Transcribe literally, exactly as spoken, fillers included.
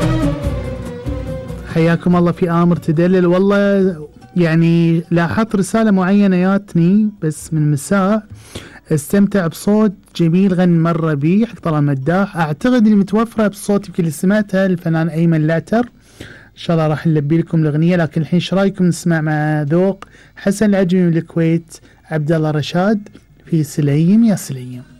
حياكم الله في آمر تدلل. والله يعني لاحظت رسالة معينة ياتني بس من مساء، استمتع بصوت جميل غني مرة بي حق طلال مداح. اعتقد اللي متوفرة بصوت يمكن اللي سمعتها الفنان ايمن لاتر. ان شاء الله راح نلبي لكم الاغنية، لكن الحين ايش رايكم نسمع مع ذوق حسن العجمي من الكويت عبد الله رشاد في سليم يا سليم.